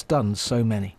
stunned so many.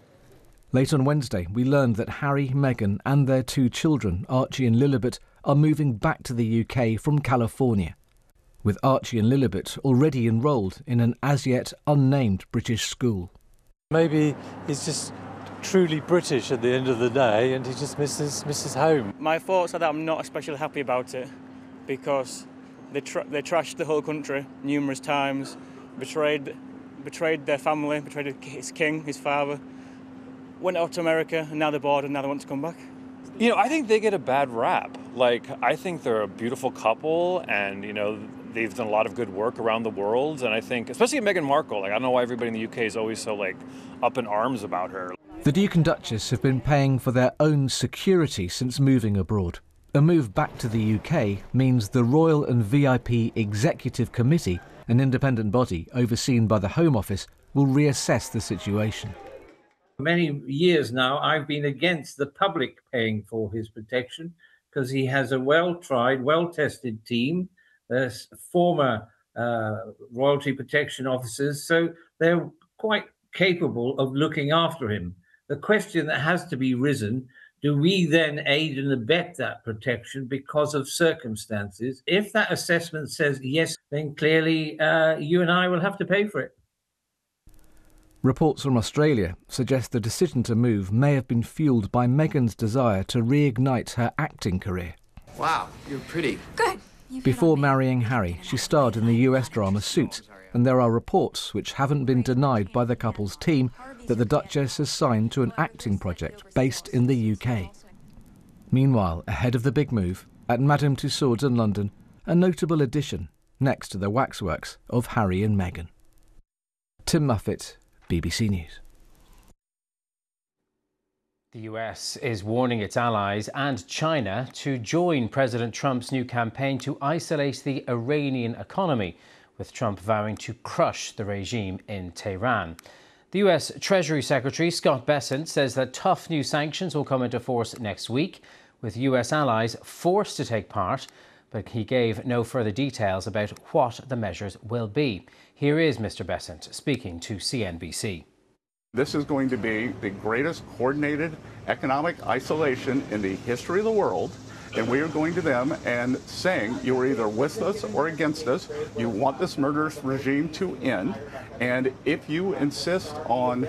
Late on Wednesday, we learned that Harry, Meghan and their 2 children, Archie and Lilibet, are moving back to the UK from California, with Archie and Lilibet already enrolled in an as-yet unnamed British school. Maybe he's just truly British at the end of the day and he just misses home. My thoughts are that I'm not especially happy about it because they trashed the whole country numerous times, betrayed their family, betrayed his king, his father, went out to America and now they're bored and now they want to come back. You know, I think they get a bad rap. Like, I think they're a beautiful couple and, you know, they've done a lot of good work around the world. And I think, especially Meghan Markle, like, I don't know why everybody in the UK is always so, like, up in arms about her. The Duke and Duchess have been paying for their own security since moving abroad. A move back to the UK means the Royal and VIP Executive Committee, an independent body overseen by the Home Office, will reassess the situation. For many years now, I've been against the public paying for his protection because he has a well-tried, well-tested team. There's former royalty protection officers, so they're quite capable of looking after him. The question that has to be risen, do we then aid and abet that protection because of circumstances? If that assessment says yes, then clearly you and I will have to pay for it. Reports from Australia suggest the decision to move may have been fuelled by Meghan's desire to reignite her acting career. Wow, you're pretty. Good. Before marrying Harry, she starred in the US drama Suits, and there are reports, which haven't been denied by the couple's team, that the Duchess has signed to an acting project based in the UK. Meanwhile, ahead of the big move, at Madame Tussauds in London, a notable addition next to the waxworks of Harry and Meghan. Tim Muffet, BBC News. The US is warning its allies and China to join President Trump's new campaign to isolate the Iranian economy, with Trump vowing to crush the regime in Tehran. The US Treasury Secretary Scott Bessent says that tough new sanctions will come into force next week, with US allies forced to take part, but he gave no further details about what the measures will be. Here is Mr. Bessent speaking to CNBC. This is going to be the greatest coordinated economic isolation in the history of the world. And we are going to them and saying, you are either with us or against us. You want this murderous regime to end. And if you insist on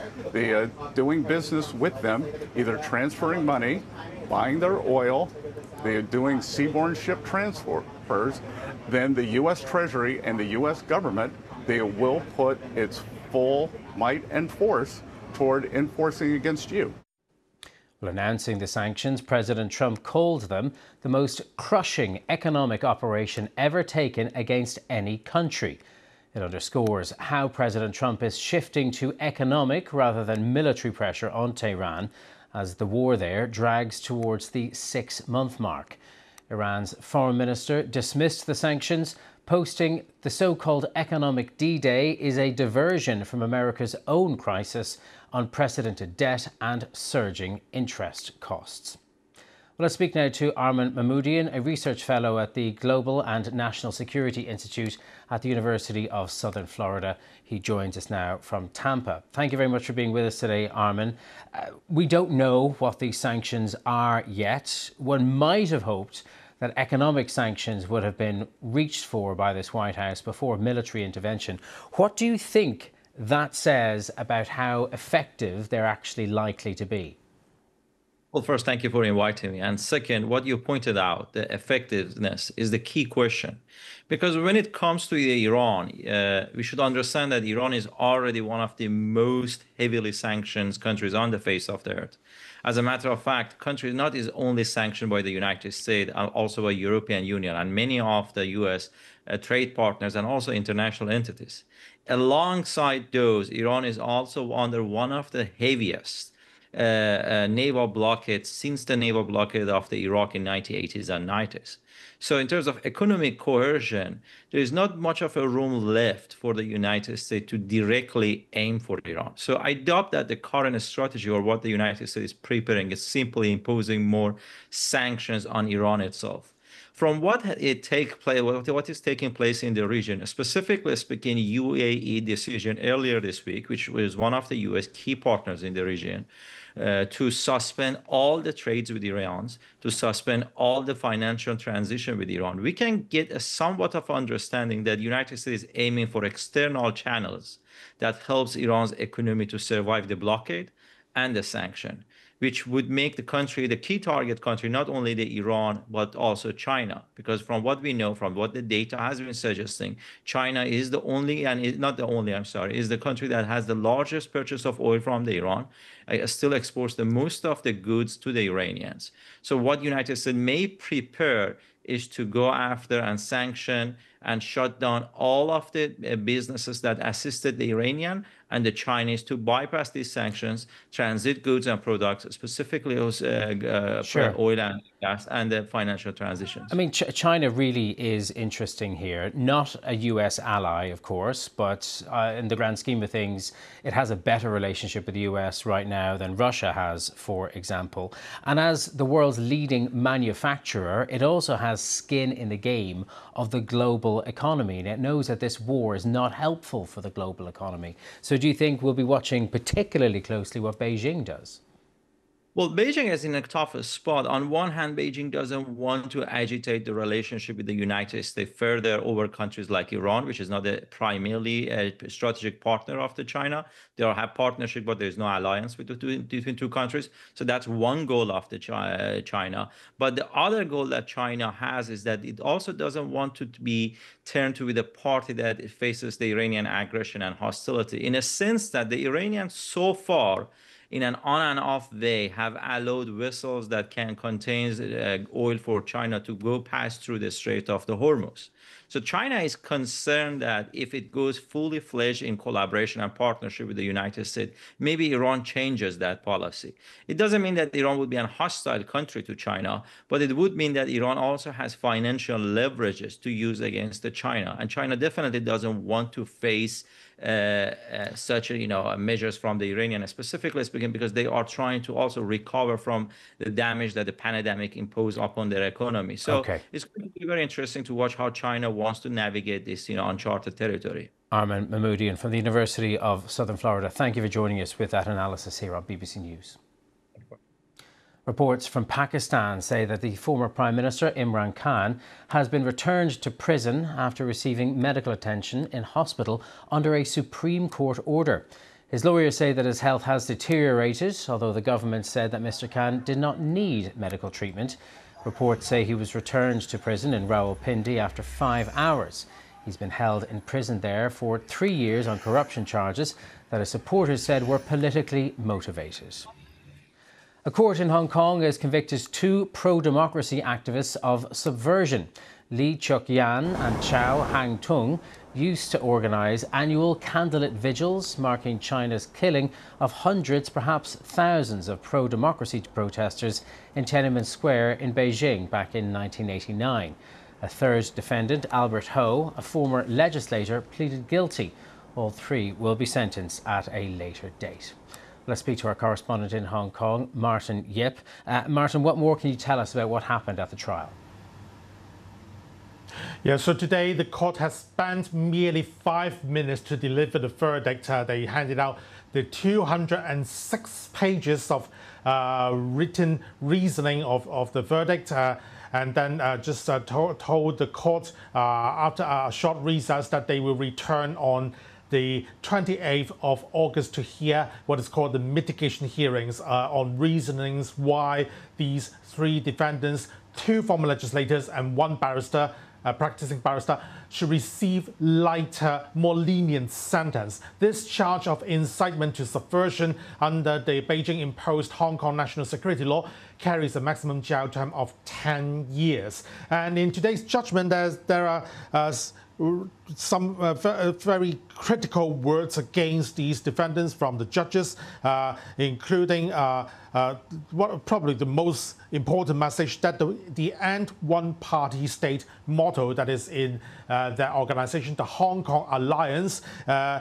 doing business with them, either transferring money, buying their oil, they're doing seaborne ship transfers, then the U.S. Treasury and the U.S. government, they will put its full might and force toward enforcing against you. Well, announcing the sanctions, President Trump called them the most crushing economic operation ever taken against any country. It underscores how President Trump is shifting to economic rather than military pressure on Tehran as the war there drags towards the 6-month mark. Iran's foreign minister dismissed the sanctions, posting the so-called economic D-Day is a diversion from America's own crisis, unprecedented debt and surging interest costs. Well, let's speak now to Armen Mamoudian, a research fellow at the Global and National Security Institute at the University of Southern Florida. He joins us now from Tampa. Thank you very much for being with us today, Armen. We don't know what these sanctions are yet. One might have hoped that economic sanctions would have been reached for by this White House before military intervention. What do you think that says about how effective they're actually likely to be? Well, first, thank you for inviting me. And second, what you pointed out, the effectiveness is the key question. Because when it comes to Iran, we should understand that Iran is already one of the most heavily sanctioned countries on the face of the earth. As a matter of fact, country not is only sanctioned by the United States, also by European Union and many of the U.S. Trade partners and also international entities. Alongside those, Iran is also under one of the heaviest naval blockades since the naval blockade of the Iraq in 1980s and 90s. So in terms of economic coercion, there is not much of a room left for the United States to directly aim for Iran. So I doubt that the current strategy or what the United States is preparing is simply imposing more sanctions on Iran itself. from what is taking place in the region, specifically speaking, UAE decision earlier this week, which was one of the U.S. key partners in the region, to suspend all the trades with Iran, to suspend all the financial transition with Iran. We can get a somewhat of understanding that the United States is aiming for external channels that helps Iran's economy to survive the blockade and the sanction, which would make the country the key target country, not only the Iran, but also China. Because from what we know, from what the data has been suggesting, China is the only, and not the only, is the country that has the largest purchase of oil from the Iran, still exports the most of the goods to the Iranians. So what United States may prepare is to go after and sanction and shut down all of the businesses that assisted the Iranian and the Chinese to bypass these sanctions, transit goods and products, specifically oil and gas, and the financial transitions. I mean, China really is interesting here. Not a US ally, of course, but in the grand scheme of things, it has a better relationship with the US right now than Russia has, for example. And as the world's leading manufacturer, it also has skin in the game of the global economy, and it knows that this war is not helpful for the global economy. So do you think we'll be watching particularly closely what Beijing does? Well, Beijing is in a tough spot. On one hand, Beijing doesn't want to agitate the relationship with the United States further over countries like Iran, which is not primarily a strategic partner of China. They have partnership, but there's no alliance between two countries. So that's one goal of China. But the other goal that China has is that it also doesn't want to be turned to be the party that faces the Iranian aggression and hostility, in a sense that the Iranians so far, in an on and off way, have allowed vessels that can contain oil for China to go past through the Strait of the Hormuz. So China is concerned that if it goes fully fledged in collaboration and partnership with the United States, maybe Iran changes that policy. It doesn't mean that Iran would be a hostile country to China, but it would mean that Iran also has financial leverages to use against China. And China definitely doesn't want to face such measures from the Iranian, specifically speaking, because they are trying to also recover from the damage that the pandemic imposed upon their economy. So it's going to be very interesting to watch how China wants to navigate this uncharted territory. Armen Mahmoodian from the University of Southern Florida, thank you for joining us with that analysis here on BBC News. Reports from Pakistan say that the former Prime Minister Imran Khan has been returned to prison after receiving medical attention in hospital under a Supreme Court order. His lawyers say that his health has deteriorated, although the government said that Mr. Khan did not need medical treatment. Reports say he was returned to prison in Rawalpindi after 5 hours. He's been held in prison there for 3 years on corruption charges that his supporters said were politically motivated. A court in Hong Kong has convicted 2 pro-democracy activists of subversion. Lee Chuk-yan and Chow Hang-tung used to organise annual candlelit vigils marking China's killing of hundreds, perhaps thousands, of pro-democracy protesters in Tiananmen Square in Beijing back in 1989. A third defendant, Albert Ho, a former legislator, pleaded guilty. All 3 will be sentenced at a later date. Let's speak to our correspondent in Hong Kong, Martin Yip. Martin, what more can you tell us about what happened at the trial? Yeah, so today the court has spent merely 5 minutes to deliver the verdict. They handed out the 206 pages of written reasoning of the verdict. And then told the court after a short recess that they will return on the 28th of August to hear what is called the mitigation hearings on reasonings why these 3 defendants, 2 former legislators and 1 barrister, practicing barrister, should receive lighter, more lenient sentence. This charge of incitement to subversion under the Beijing-imposed Hong Kong national security law carries a maximum jail term of 10 years. And in today's judgment, there are some very critical words against these defendants from the judges, including what probably the most important message, that the end one party state motto that is in their organization, the Hong Kong Alliance,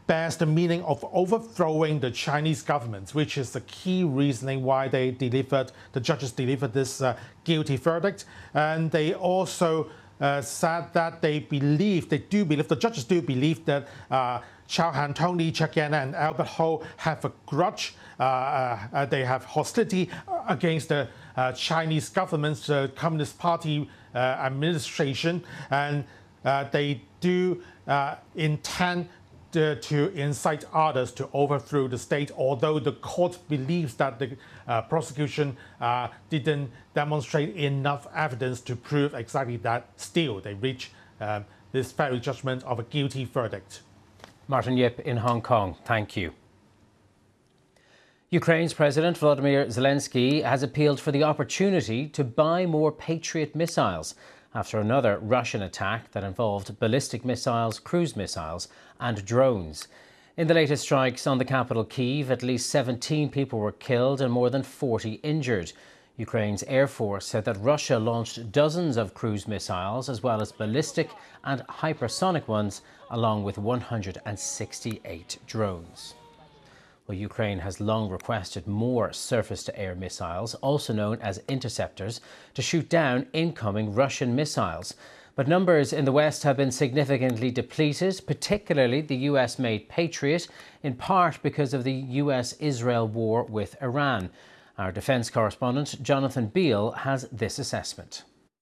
bears the meaning of overthrowing the Chinese government, which is the key reasoning why the judges delivered this guilty verdict. And they also said that the judges do believe that Chao Han-tung, Lee Cheuk-yen, and Albert Ho have a grudge. They have hostility against the Chinese government, the Communist Party administration, and they do intend to incite others to overthrow the state, although the court believes that the prosecution didn't demonstrate enough evidence to prove exactly that. Still, they reach this very judgment of a guilty verdict. Martin Yip in Hong Kong, thank you. Ukraine's President Volodymyr Zelensky has appealed for the opportunity to buy more Patriot missiles after another Russian attack that involved ballistic missiles, cruise missiles and drones. In the latest strikes on the capital Kyiv, at least 17 people were killed and more than 40 injured. Ukraine's Air Force said that Russia launched dozens of cruise missiles as well as ballistic and hypersonic ones, along with 168 drones. Well, Ukraine has long requested more surface-to-air missiles, also known as interceptors, to shoot down incoming Russian missiles. But numbers in the West have been significantly depleted, particularly the US-made Patriot, in part because of the US-Israel war with Iran. Our defence correspondent, Jonathan Beale, has this assessment.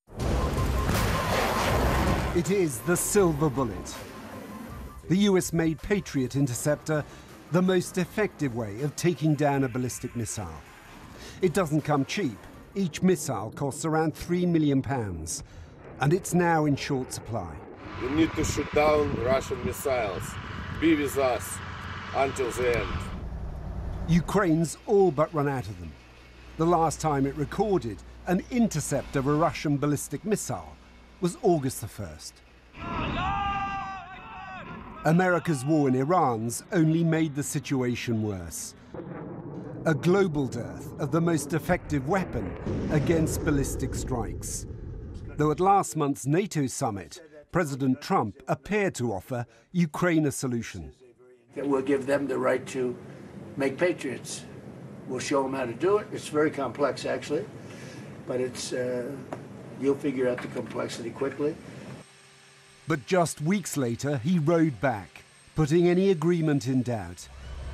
It is the silver bullet. The US-made Patriot interceptor, the most effective way of taking down a ballistic missile. It doesn't come cheap. Each missile costs around £3 million, and it's now in short supply. We need to shoot down Russian missiles. Be with us until the end. Ukraine's all but run out of them. The last time it recorded an intercept of a Russian ballistic missile was August the 1st. America's war in Iran's only made the situation worse. A global dearth of the most effective weapon against ballistic strikes. Though at last month's NATO summit, President Trump appeared to offer Ukraine a solution. We'll give them the right to make Patriots. We'll show them how to do it. It's very complex, actually, but it's you'll figure out the complexity quickly. But just weeks later, he rode back, putting any agreement in doubt.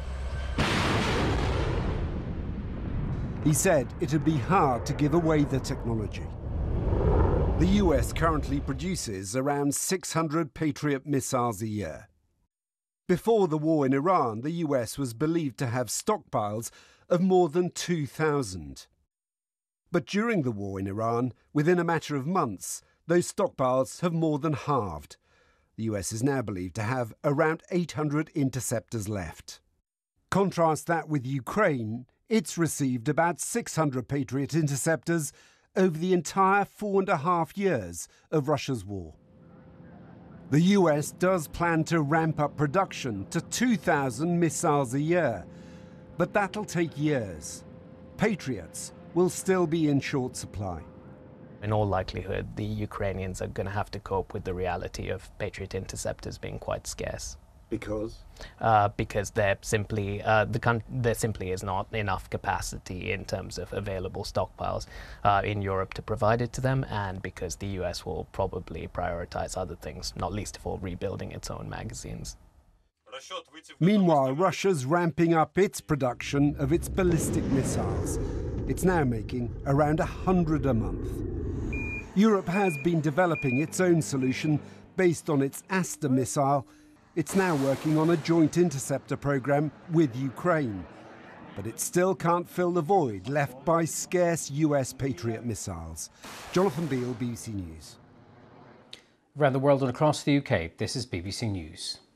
He said it'd be hard to give away the technology. The US currently produces around 600 Patriot missiles a year. Before the war in Iran, the US was believed to have stockpiles of more than 2,000. But during the war in Iran, within a matter of months, those stockpiles have more than halved. The US is now believed to have around 800 interceptors left. Contrast that with Ukraine. It's received about 600 Patriot interceptors over the entire 4.5 years of Russia's war. The US does plan to ramp up production to 2,000 missiles a year, but that'll take years. Patriots will still be in short supply. In all likelihood, the Ukrainians are going to have to cope with the reality of Patriot interceptors being quite scarce. Because? Because there simply is not enough capacity in terms of available stockpiles in Europe to provide it to them, and because the US will probably prioritize other things, not least of all rebuilding its own magazines. Meanwhile, Russia's ramping up its production of its ballistic missiles. It's now making around 100 a month. Europe has been developing its own solution based on its Aster missile. It's now working on a joint interceptor program with Ukraine. But it still can't fill the void left by scarce US Patriot missiles. Jonathan Beale, BBC News. Around the world and across the UK, this is BBC News.